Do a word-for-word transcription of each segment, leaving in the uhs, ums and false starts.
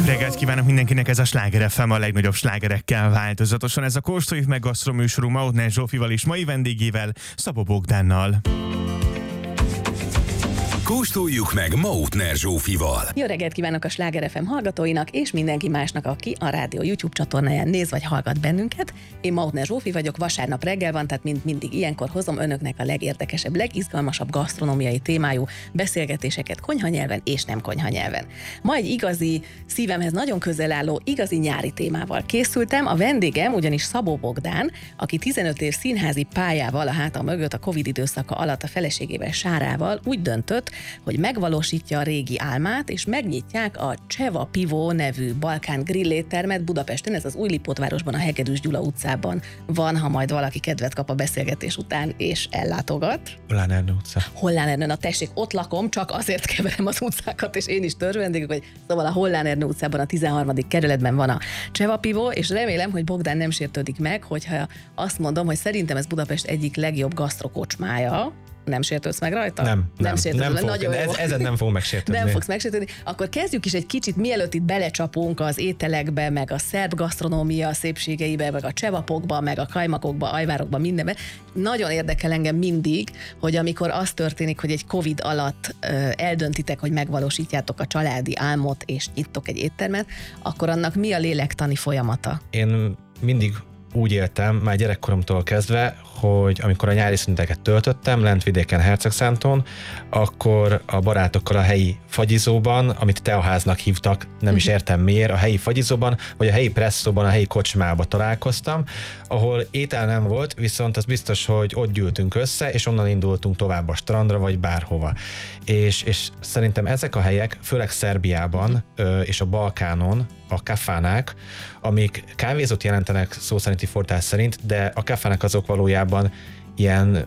Reggelt kívánok mindenkinek, ez a Sláger ef em, a legnagyobb slágerekkel változatosan. Ez a Kóstoljuk meg gasztroműsorú Mautner Zsófival és mai vendégével, Szabó Bogdánnal. Kóstoljuk meg Mautner Zsófival. Jó reggelt kívánok a Sláger ef em hallgatóinak, és mindenki másnak, aki a rádió YouTube csatornáján néz vagy hallgat bennünket. Én Mautner Zsófi vagyok, vasárnap reggel van, tehát mint mindig ilyenkor hozom önöknek a legérdekesebb, legizgalmasabb gasztronómiai témájú beszélgetéseket konyhanyelven és nem konyhanyelven. Ma egy igazi, szívemhez nagyon közel álló, igazi nyári témával készültem. A vendégem ugyanis Szabó Bogdán, aki tizenöt év színházi pályával a háta mögött a Covid időszaka alatt a feleségével Sárával úgy döntött, hogy megvalósítja a régi álmát, és megnyitják a Cseva Pivo nevű balkán grilléttermet Budapesten, ez az Újlipótvárosban, a Hegedűs Gyula utcában van, ha majd valaki kedvet kap a beszélgetés után, és ellátogat. Hollán Ernő utca. Hollán Ernő, na tessék, ott lakom, csak azért keverem az utcákat, és én is törzsvendégek, hogy szóval a Hollán Ernő utcában, a tizenharmadik kerületben van a Cseva Pivo, és remélem, hogy Bogdán nem sértődik meg, hogyha azt mondom, hogy szerintem ez Budapest egyik legjobb gasztrokocsmája. Nem sértődsz meg rajta? Nem, nem, nem, nem fog, nagyon ez, ezen nem fog megsértődni. Nem fogsz megsértődni. Akkor kezdjük is egy kicsit, mielőtt itt belecsapunk az ételekbe, meg a szerb gasztronómia szépségeibe, meg a csevapokba, meg a kajmakokba, ajvárokba, mindenbe. Nagyon érdekel engem mindig, hogy amikor az történik, hogy egy Covid alatt ö, eldöntitek, hogy megvalósítjátok a családi álmot, és nyittok egy éttermet, akkor annak mi a lélektani folyamata? Én mindig úgy éltem, már gyerekkoromtól kezdve, hogy amikor a nyári szüneteket töltöttem Lentvidéken, Hercegszánton, akkor a barátokkal a helyi fagyizóban, amit teaháznak hívtak, nem is értem miért, a helyi fagyizóban, vagy a helyi presszóban, a helyi kocsmába találkoztam, ahol étel nem volt, viszont az biztos, hogy ott gyűltünk össze, és onnan indultunk tovább a strandra, vagy bárhova. És, és szerintem ezek a helyek, főleg Szerbiában és a Balkánon, a kafánák, amik kávézót jelentenek szó szerinti fordítás szerint, de a kafánák azok valójában ilyen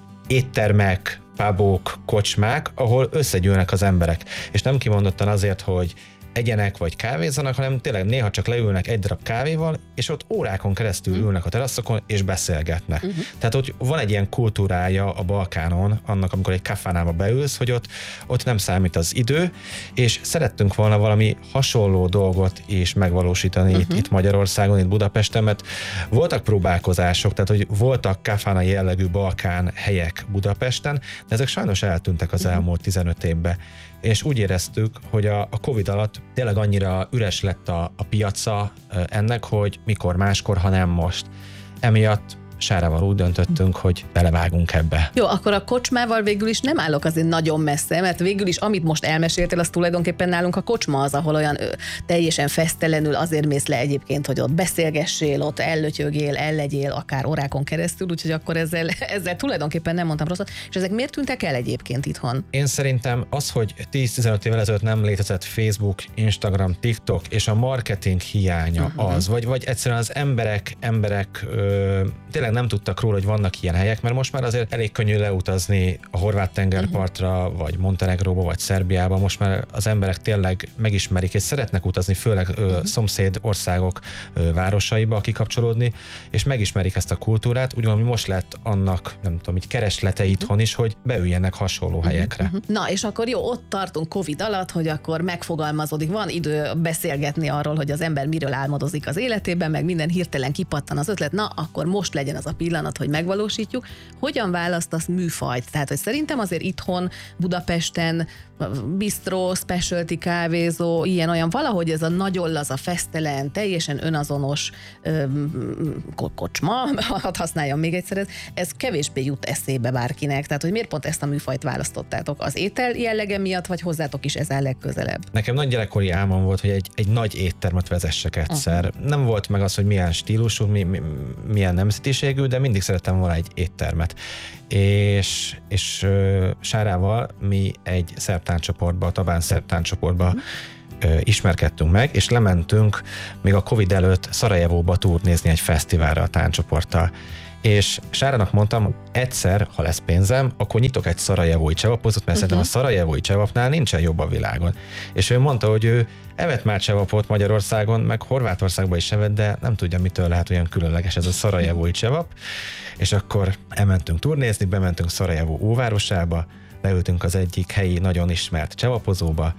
éttermek, pubok, kocsmák, ahol összegyűlnek az emberek. És nem kimondottan azért, hogy egyenek vagy kávézzanak, hanem tényleg néha csak leülnek egy darab kávéval, és ott órákon keresztül uh-huh. ülnek a teraszokon, és beszélgetnek. Uh-huh. Tehát hogy van egy ilyen kultúrája a Balkánon, annak, amikor egy kafánába beülsz, hogy ott, ott nem számít az idő, és szerettünk volna valami hasonló dolgot is megvalósítani uh-huh. itt, itt Magyarországon, itt Budapesten, mert voltak próbálkozások, tehát hogy voltak kafána jellegű Balkán helyek Budapesten, de ezek sajnos eltűntek az uh-huh. elmúlt tizenöt évben. És úgy éreztük, hogy a, a Covid alatt tényleg annyira üres lett a, a piaca ennek, hogy mikor máskor, ha nem most. Emiatt Sárával úgy döntöttünk, hogy belevágunk ebbe. Jó, akkor a kocsmával végül is nem állok azért nagyon messze, mert végül is, amit most elmeséltél, az tulajdonképpen nálunk a kocsma az, ahol olyan ö, teljesen fesztelenül azért mész le egyébként, hogy ott beszélgessél, ott ellötyögél, ellegyél, akár órákon keresztül, úgyhogy akkor ezzel, ezzel tulajdonképpen nem mondtam rosszat. És ezek miért tűntek el egyébként itthon? Én szerintem az, hogy tíz-tizenöt évvel ezelőtt nem létezett Facebook, Instagram, TikTok, és a marketing hiánya uh-huh. az, vagy, vagy egyszerűen az emberek, emberek ö, tényleg nem tudtak róla, hogy vannak ilyen helyek, mert most már azért elég könnyű leutazni a horvát tengerpartra, uh-huh. vagy Montenegróba, vagy Szerbiába. Most már az emberek tényleg megismerik, és szeretnek utazni, főleg ö, uh-huh. szomszéd országok ö, városaiba kikapcsolódni, és megismerik ezt a kultúrát. Úgy gondolom, hogy most lett annak, nem tudom, így kereslete uh-huh. itthon is, hogy beüljenek hasonló uh-huh. helyekre. Uh-huh. Na, és akkor jó, ott tartunk Covid alatt, hogy akkor megfogalmazódik, van idő beszélgetni arról, hogy az ember miről álmodozik az életében, meg minden hirtelen kipattan az ötlet, na, akkor most legyen az a pillanat, hogy megvalósítjuk. Hogyan választasz műfajt? Tehát, hogy szerintem azért itthon, Budapesten bistró, specialty kávézó, ilyen-olyan, valahogy ez a nagyon laza, fesztelen, teljesen önazonos öm, kocsma, hadd használjam még egyszer, ez, ez kevésbé jut eszébe bárkinek. Tehát, hogy miért pont ezt a műfajt választottátok? Az étel jellege miatt, vagy hozzátok is ez áll legközelebb? Nekem nagy gyerekkori álmom volt, hogy egy, egy nagy éttermet vezessek egyszer. Uh-huh. Nem volt meg az, hogy milyen stílusú, mi, mi, milyen nemzetiségű, de mindig szerettem volna egy éttermet. És, és uh, Sárával mi egy szerb tánccsoportba, a Tabán szerb tánccsoportba uh-huh. uh, ismerkedtünk meg, és lementünk még a Covid előtt Szarajevóba turnézni egy fesztiválra a tánccsoporttal. És Sárának mondtam, egyszer, ha lesz pénzem, akkor nyitok egy szarajevói csevapozót, mert uh-huh. szerintem a szarajevói csevapnál nincsen jobb a világon. És ő mondta, hogy ő evett már csevapot Magyarországon, meg Horvátországban is evett, de nem tudja, mitől lehet olyan különleges ez a szarajevói csevap. És akkor elmentünk turnézni, bementünk Szarajevó óvárosába, leültünk az egyik helyi nagyon ismert csevapozóba,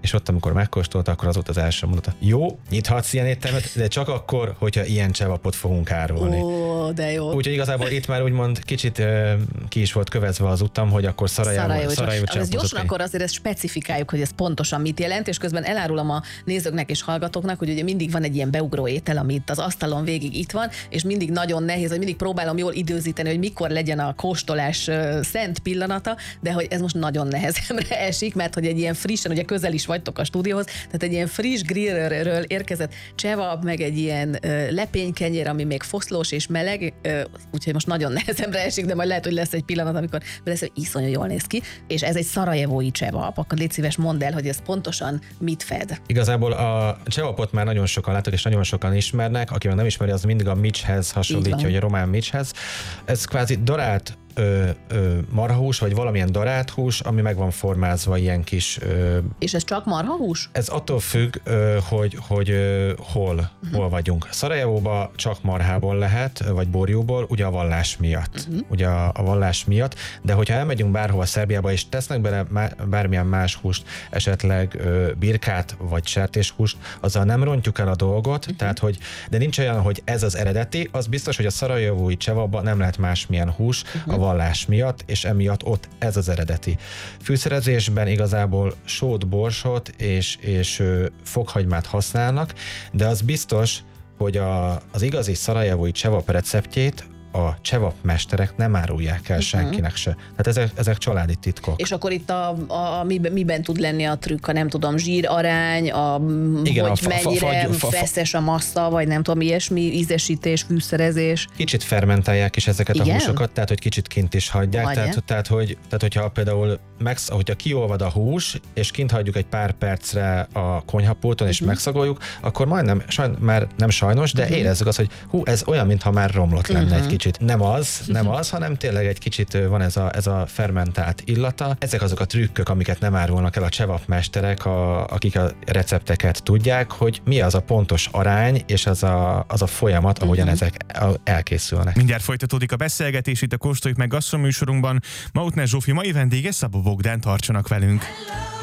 és ott, amikor megkóstolta, akkor az volt az első mondata. Jó, nyithatsz ilyen éttermet, de csak akkor, hogyha ilyen csevapot fogunk árulni. Ó, de jó. Úgyhogy igazából itt már úgymond kicsit uh, ki is volt kövezve az utam, hogy akkor Szarajevó Szarajevó. Ez gyorsan én. akkor azért ezt specifikáljuk, hogy ez pontosan mit jelent, és közben elárulom a nézőknek és hallgatóknak, hogy ugye mindig van egy ilyen beugró étel, ami itt az asztalon végig itt van, és mindig nagyon nehéz, hogy mindig próbálom jól időzíteni, hogy mikor legyen a kóstolás uh, szent pillanata, de hogy ez most nagyon nehezemre esik, mert hogy egy ilyen frissen, ugye közel is vagytok a stúdióhoz, tehát egy ilyen friss grillről érkezett csevap, meg egy ilyen uh, lepénykenyér, ami még foszlós és meleg, uh, úgyhogy most nagyon nehezemre esik, de majd lehet, hogy lesz egy pillanat, amikor lesz, hogy iszonyú jól néz ki, és ez egy szarajevói csevap, akkor légy szíves, mondd el, hogy ez pontosan mit fed. Igazából a csevapot már nagyon sokan látok, és nagyon sokan ismernek, aki meg nem ismeri, az mindig a micshez hasonlítja, hogy a román micshez. Ez kvázi darált Ö, ö, marhahús, vagy valamilyen darált hús, ami meg van formázva ilyen kis... Ö, és ez csak marhahús? Ez attól függ, ö, hogy, hogy ö, hol, uh-huh. hol vagyunk. Szarajevóban csak marhából lehet, vagy borjúból, ugye a vallás miatt. Uh-huh. Ugye a, a vallás miatt, de hogyha elmegyünk bárhova Szerbiába, és tesznek bele má, bármilyen más húst, esetleg ö, birkát, vagy sertéshúst, azzal nem rontjuk el a dolgot, uh-huh. tehát hogy, de nincs olyan, hogy ez az eredeti, az biztos, hogy a szarajevói csevapban nem lehet másmilyen hús, uh-huh. a vallás miatt, és emiatt ott ez az eredeti. Fűszerezésben igazából sót, borsot és, és ö, fokhagymát használnak, de az biztos, hogy a, az igazi szarajevói csevap receptjét a csevapmesterek nem árulják el uh-huh. senkinek se. Tehát ezek, ezek családi titkok. És akkor itt a, a, a miben, miben tud lenni a trükk, a nem tudom, zsírarány, a, igen, hogy a fa, mennyire fa, fa, feszes a massza, vagy nem tudom, ilyesmi, ízesítés, fűszerezés. Kicsit fermentálják is ezeket igen? a húsokat, tehát hogy kicsit kint is hagyják. Tehát, tehát, hogy, tehát, hogyha például megsz, hogyha kiolvad a hús, és kint hagyjuk egy pár percre a konyhapulton, és uh-huh. megszagoljuk, akkor majdnem, sajn, már nem sajnos, de uh-huh. érezzük azt, hogy hú, ez olyan, mintha már romlott lenne uh-huh. egy kicsit. Nem az, nem az, hanem tényleg egy kicsit van ez a, ez a fermentált illata. Ezek azok a trükkök, amiket nem árulnak el a csevapmesterek, a, akik a recepteket tudják, hogy mi az a pontos arány, és az a, az a folyamat, ahogyan uh-huh. ezek elkészülnek. Mindjárt folytatódik a beszélgetés itt a Kóstoljuk meg gasztroműsorunkban. Mautner Zsófi mai vendége, Szabó Bogdán, tartsanak velünk.